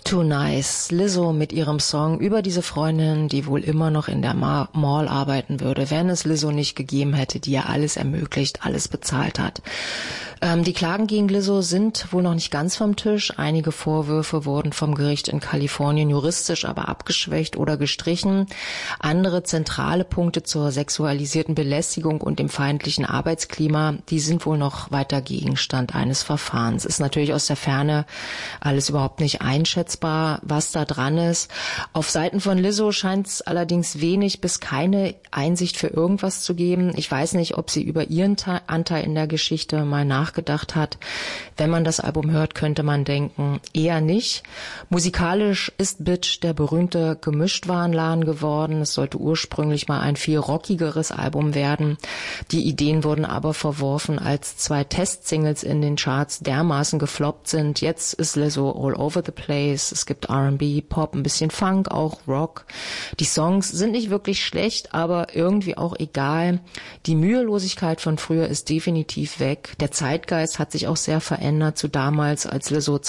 Too Nice, Lizzo mit ihrem Song über diese Freundin, die wohl immer noch in der Mall arbeiten würde, wenn es Lizzo nicht gegeben hätte, die ja alles ermöglicht, alles bezahlt hat. Die Klagen gegen Lizzo sind wohl noch nicht ganz vom Tisch. Einige Vorwürfe wurden vom Gericht in Kalifornien juristisch aber abgeschwächt oder gestrichen. Andere zentrale Punkte zur sexualisierten Belästigung und dem feindlichen Arbeitsklima, die sind wohl noch weiter Gegenstand eines Verfahrens. Ist natürlich aus der Ferne alles überhaupt nicht einschätzbar, was da dran ist. Auf Seiten von Lizzo scheint es allerdings wenig bis keine Einsicht für irgendwas zu geben. Ich weiß nicht, ob sie über ihren Anteil in der Geschichte mal nachgedacht hat. Wenn man das Album hört, könnte man denken, eher nicht. Musikalisch ist Bitch der berühmte Gemischtwarenladen geworden. Es sollte ursprünglich mal ein viel rockigeres Album werden. Die Ideen wurden aber verworfen, als 2 Testsingles in den Charts dermaßen gefloppt sind. Jetzt ist Lizzo all over the place. Es gibt R&B, Pop, ein bisschen Funk, auch Rock. Die Songs sind nicht wirklich schlecht, aber irgendwie auch egal. Die Mühelosigkeit von früher ist definitiv weg. Der Zeitgeist hat sich auch sehr verändert zu damals, als Lizzo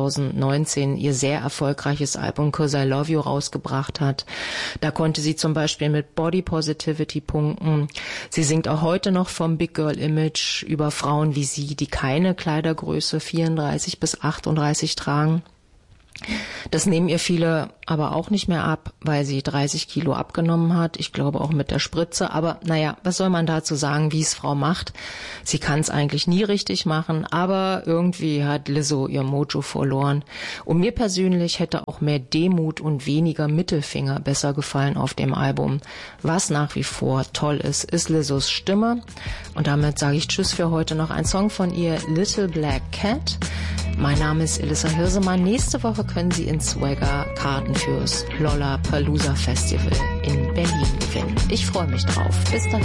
2019 ihr sehr erfolgreiches Album 'Cause I Love You rausgebracht hat. Da konnte sie zum Beispiel mit Body Positivity punkten. Sie singt auch heute noch vom Big Girl Image über Frauen wie sie, die keine Kleidergröße 34 bis 38 tragen. Das nehmen ihr viele aber auch nicht mehr ab, weil sie 30 Kilo abgenommen hat. Ich glaube auch mit der Spritze. Aber naja, was soll man dazu sagen, wie es Frau macht? Sie kann es eigentlich nie richtig machen, aber irgendwie hat Lizzo ihr Mojo verloren. Und mir persönlich hätte auch mehr Demut und weniger Mittelfinger besser gefallen auf dem Album. Was nach wie vor toll ist Lizzos Stimme. Und damit sage ich Tschüss für heute. Noch ein Song von ihr, Little Black Cat. Mein Name ist Elissa Hirsemann. Nächste Woche können Sie in Swagger Karten fürs Lollapalooza Festival in Berlin gewinnen. Ich freue mich drauf. Bis dann.